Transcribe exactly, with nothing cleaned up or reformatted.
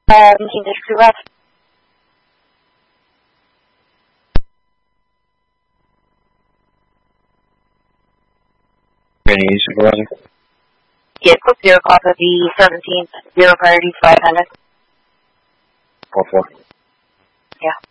Uh, meeting district two left. Any supervisor? Yeah, quick zero call for the seventeenth, zero priority, five hundred. Four four. Yeah.